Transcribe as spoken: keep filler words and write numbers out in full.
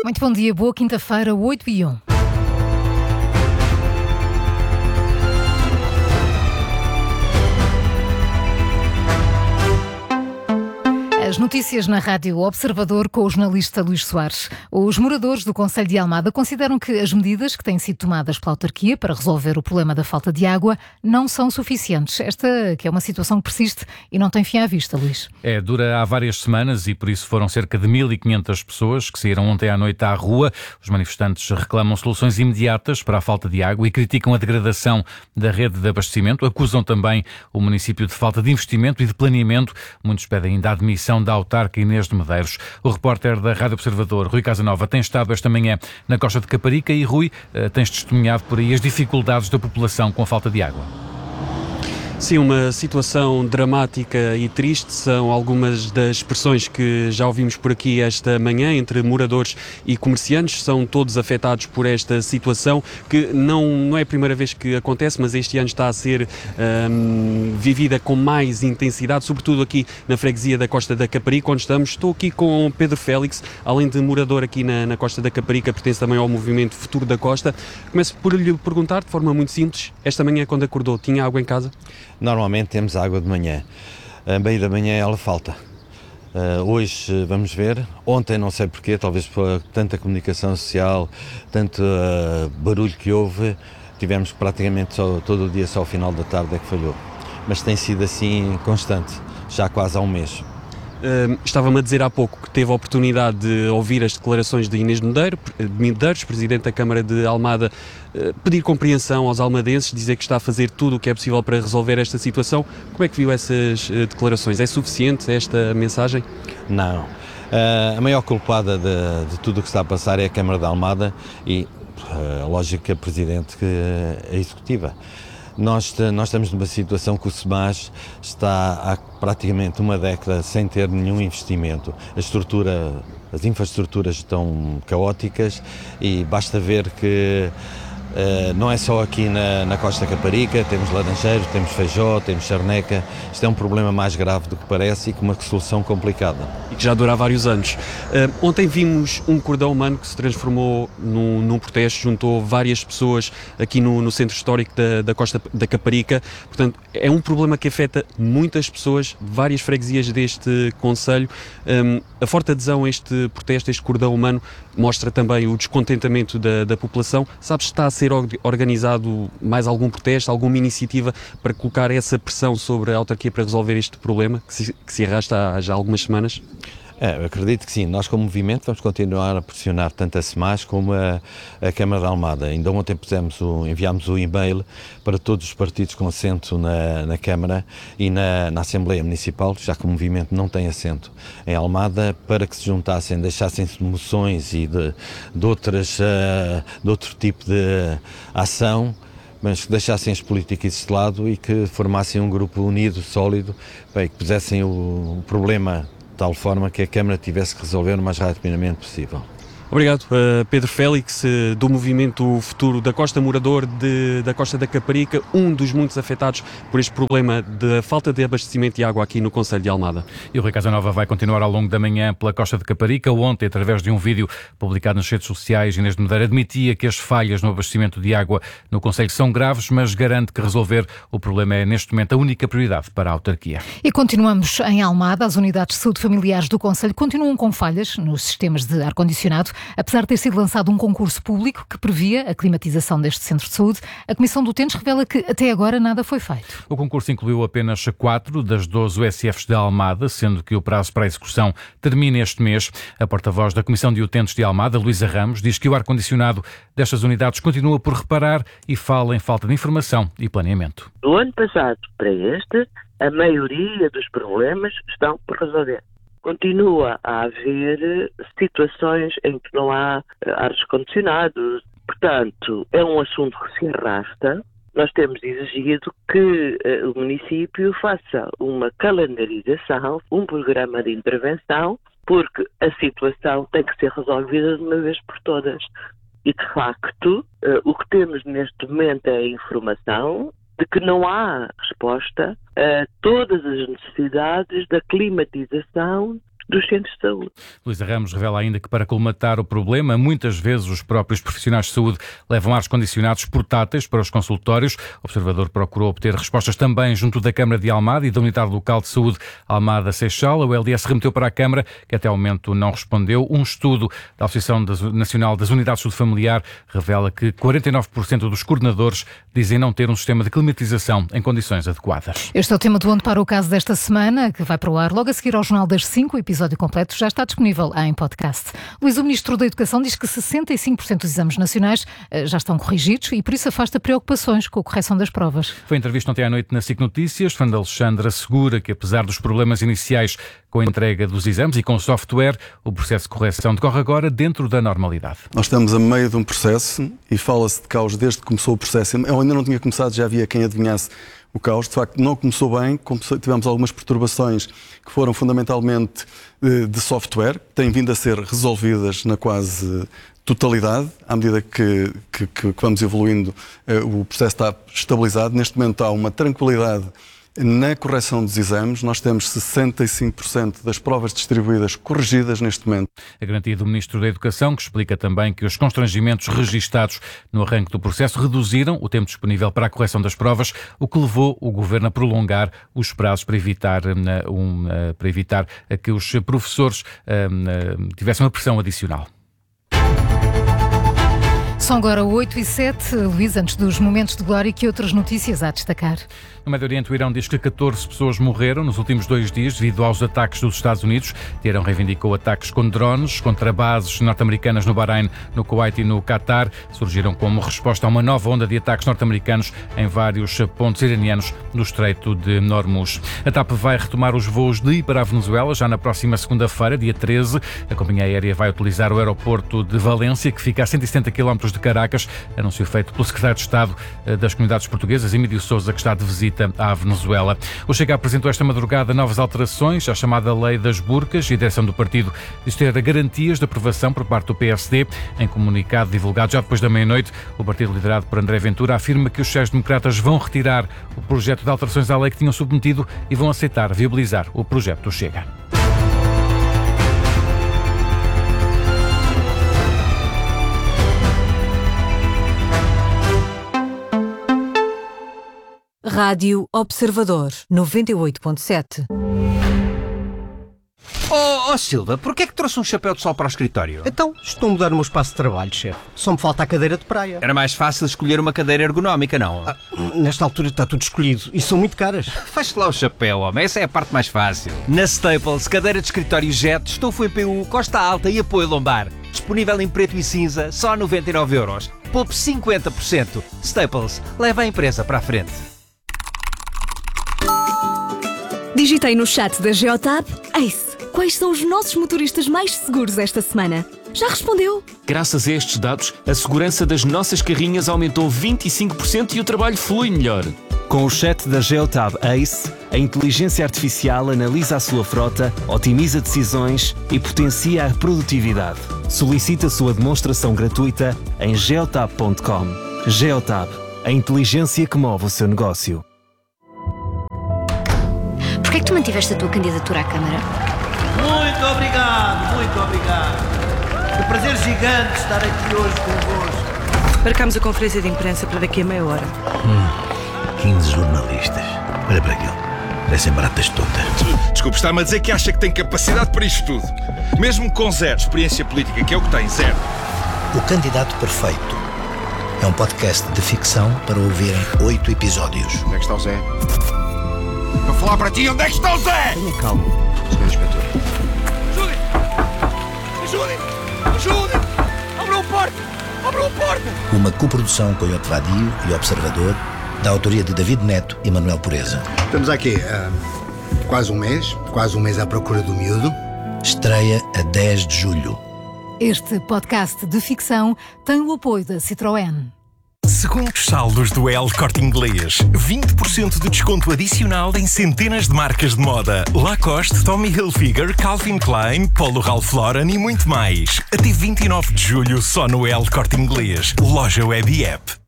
Muito bom dia, boa quinta-feira, oito e um. As notícias na Rádio Observador com o jornalista Luís Soares. Os moradores do concelho de Almada consideram que as medidas que têm sido tomadas pela autarquia para resolver o problema da falta de água não são suficientes. Esta que é uma situação que persiste e não tem fim à vista, Luís. É, dura há várias semanas e por isso foram cerca de mil e quinhentas pessoas que saíram ontem à noite à rua. Os manifestantes reclamam soluções imediatas para a falta de água e criticam a degradação da rede de abastecimento. Acusam também o município de falta de investimento e de planeamento. Muitos pedem ainda a admissão da autarca Inês de Medeiros. O repórter da Rádio Observador, Rui Casanova, tem estado esta manhã na Costa de Caparica e, Rui, tens testemunhado por aí as dificuldades da população com a falta de água. Sim, uma situação dramática e triste são algumas das expressões que já ouvimos por aqui esta manhã entre moradores e comerciantes. São todos afetados por esta situação que não, não é a primeira vez que acontece, mas este ano está a ser hum, vivida com mais intensidade, sobretudo aqui na freguesia da Costa da Caparica, onde estamos. Estou aqui com Pedro Félix, além de morador aqui na, na Costa da Caparica, pertence também ao movimento Futuro da Costa. Começo por lhe perguntar, de forma muito simples, esta manhã quando acordou, tinha água em casa? Normalmente temos água de manhã, a meio da manhã ela falta. Uh, hoje vamos ver, ontem não sei porquê, talvez por tanta comunicação social, tanto uh, barulho que houve, tivemos praticamente só, todo o dia só ao final da tarde é que falhou. Mas tem sido assim constante, já quase há um mês. Uh, estava-me a dizer há pouco que teve a oportunidade de ouvir as declarações de Inês de Medeiros, Presidente da Câmara de Almada, uh, pedir compreensão aos almadenses, dizer que está a fazer tudo o que é possível para resolver esta situação. Como é que viu essas uh, declarações? É suficiente esta mensagem? Não. Uh, a maior culpada de, de tudo o que está a passar é a Câmara de Almada e, uh, lógico, que a Presidente que é a Executiva. Nós, nós estamos numa situação que o SEMAS está há praticamente uma década sem ter nenhum investimento. A estrutura, as infraestruturas estão caóticas e basta ver que uh, não é só aqui na, na Costa Caparica, temos Laranjeiro, temos Feijó, temos Charneca. Isto é um problema mais grave do que parece e com uma solução complicada. E que já dura há vários anos. Uh, ontem vimos um cordão humano que se transformou num, num protesto, juntou várias pessoas aqui no, no centro histórico da, da Costa da Caparica. Portanto, é um problema que afeta muitas pessoas, várias freguesias deste concelho. Um, a forte adesão a este protesto, a este cordão humano, mostra também o descontentamento da, da população. Sabe se está a ser organizado mais algum protesto, alguma iniciativa para colocar essa pressão sobre a autarquia para resolver este problema, que se, que se arrasta há já algumas semanas? É, eu acredito que sim. Nós, como movimento, vamos continuar a pressionar tanto a SEMAS como a, a Câmara de Almada. Ainda ontem pusemos o, enviámos o e-mail para todos os partidos com assento na, na Câmara e na, na Assembleia Municipal, já que o movimento não tem assento em Almada, para que se juntassem, deixassem-se de moções e de, de, outras, uh, de outro tipo de ação, mas que deixassem as políticas de lado e que formassem um grupo unido, sólido, bem, que pusessem o, o problema de tal forma que a Câmara tivesse que resolver o mais rapidamente possível. Obrigado, uh, Pedro Félix, uh, do movimento Futuro da Costa, morador de, da Costa da Caparica, um dos muitos afetados por este problema de falta de abastecimento de água aqui no concelho de Almada. E o Rui Casanova vai continuar ao longo da manhã pela Costa de Caparica. Ontem, através de um vídeo publicado nas redes sociais, Inês de Medeiros admitia que as falhas no abastecimento de água no concelho são graves, mas garante que resolver o problema é, neste momento, a única prioridade para a autarquia. E continuamos em Almada. As unidades de saúde familiares do concelho continuam com falhas nos sistemas de ar-condicionado. Apesar de ter sido lançado um concurso público que previa a climatização deste centro de saúde, a Comissão do Utentes revela que até agora nada foi feito. O concurso incluiu apenas quatro das doze U S Fs de Almada, sendo que o prazo para a execução termina este mês. A porta-voz da Comissão de Utentes de Almada, Luísa Ramos, diz que o ar-condicionado destas unidades continua por reparar e fala em falta de informação e planeamento. Do ano passado para este, a maioria dos problemas estão por resolver. Continua a haver situações em que não há ares condicionados. Portanto, é um assunto que se arrasta. Nós temos exigido que uh, o município faça uma calendarização, um programa de intervenção, porque a situação tem que ser resolvida de uma vez por todas. E, de facto, uh, o que temos neste momento é a informação de que não há resposta a todas as necessidades da climatização dos centros de saúde. Luísa Ramos revela ainda que, para colmatar o problema, muitas vezes os próprios profissionais de saúde levam ar-condicionados portáteis para os consultórios. O Observador procurou obter respostas também junto da Câmara de Almada e da Unidade Local de Saúde Almada-Seixal. O L D S remeteu para a Câmara, que até ao momento não respondeu. Um estudo da Associação Nacional das Unidades de Saúde Familiar revela que quarenta e nove por cento dos coordenadores dizem não ter um sistema de climatização em condições adequadas. Este é o tema do Onde Para o Caso desta semana, que vai para o ar logo a seguir ao Jornal das cinco. O episódio completo já está disponível em podcast. Luís, o Ministro da Educação diz que sessenta e cinco por cento dos exames nacionais já estão corrigidos e por isso afasta preocupações com a correção das provas. Foi entrevista ontem à noite na SIC Notícias. Fernando Alexandre assegura que, apesar dos problemas iniciais com a entrega dos exames e com o software, o processo de correção decorre agora dentro da normalidade. Nós estamos a meio de um processo e fala-se de caos desde que começou o processo. Eu ainda não tinha começado, já havia quem adivinhasse o caos. De facto, não começou bem, tivemos algumas perturbações que foram fundamentalmente de software, que têm vindo a ser resolvidas na quase totalidade. À medida que, que, que vamos evoluindo, o processo está estabilizado. Neste momento há uma tranquilidade na correção dos exames. Nós temos sessenta e cinco por cento das provas distribuídas corrigidas neste momento. A garantia do Ministro da Educação, que explica também que os constrangimentos registados no arranque do processo reduziram o tempo disponível para a correção das provas, o que levou o Governo a prolongar os prazos para evitar, um, para evitar que os professores um, tivessem uma pressão adicional. São agora oito e sete. Luís, antes dos momentos de glória, que outras notícias há a destacar? No Médio Oriente, o Irão diz que catorze pessoas morreram nos últimos dois dias devido aos ataques dos Estados Unidos. Teherão reivindicou ataques com drones contra bases norte-americanas no Bahrein, no Kuwait e no Qatar. Surgiram como resposta a uma nova onda de ataques norte-americanos em vários pontos iranianos do Estreito de Hormuz. A TAP vai retomar os voos de e para a Venezuela já na próxima segunda-feira, dia treze. A companhia aérea vai utilizar o aeroporto de Valência, que fica a cento e setenta quilómetros de Caracas. Anúncio feito pelo secretário de Estado das Comunidades Portuguesas, Emílio Sousa, que está de visita à Venezuela. O Chega apresentou esta madrugada novas alterações à chamada Lei das Burcas e a direção do partido diz ter garantias de aprovação por parte do P S D. Em comunicado divulgado já depois da meia-noite, o partido liderado por André Ventura afirma que os sociais-democratas vão retirar o projeto de alterações à lei que tinham submetido e vão aceitar viabilizar o projeto do Chega. Rádio Observador, noventa e oito ponto sete. Oh, oh Silva, porquê é que trouxe um chapéu de sol para o escritório? Então, estou a mudar o meu espaço de trabalho, chefe. Só me falta a cadeira de praia. Era mais fácil escolher uma cadeira ergonómica, não? Ah, nesta altura está tudo escolhido e são muito caras. Faz lá o chapéu, homem. Essa é a parte mais fácil. Na Staples, cadeira de escritório Jet, estofo em P U, costa alta e apoio lombar. Disponível em preto e cinza, só noventa e nove euros. Poupe cinquenta por cento. Staples, leva a empresa para a frente. Digitei no chat da Geotab, Ace, quais são os nossos motoristas mais seguros esta semana? Já respondeu? Graças a estes dados, a segurança das nossas carrinhas aumentou vinte e cinco por cento e o trabalho flui melhor. Com o chat da Geotab Ace, a inteligência artificial analisa a sua frota, otimiza decisões e potencia a produtividade. Solicite a sua demonstração gratuita em geotab ponto com. Geotab, a inteligência que move o seu negócio. Porquê é que tu mantiveste a tua candidatura à Câmara? Muito obrigado, muito obrigado. É um prazer gigante estar aqui hoje convosco. Marcámos a conferência de imprensa para daqui a meia hora. Hum, quinze jornalistas. Olha para aquilo. Parecem baratas todas. Desculpe, está-me a dizer que acha que tem capacidade para isto tudo. Mesmo com zero experiência política, que é o que tem, zero. O Candidato Perfeito é um podcast de ficção para ouvir em oito episódios. Onde é que está o Zé? Vou falar para ti, onde é que está o Zé? Tenha calma, senhor Inspetor. Ajudem! Ajudem! Ajudem! Abram a porta! Abram a porta! Uma coprodução com o Vadio e Observador, da autoria de David Neto e Manuel Pureza. Estamos aqui há quase um mês, quase um mês à procura do miúdo. Estreia a dez de julho. Este podcast de ficção tem o apoio da Citroën. Segundos saldos do El Corte Inglês. vinte por cento de desconto adicional em centenas de marcas de moda. Lacoste, Tommy Hilfiger, Calvin Klein, Polo Ralph Lauren e muito mais. Até vinte e nove de julho só no El Corte Inglês. Loja Web e App.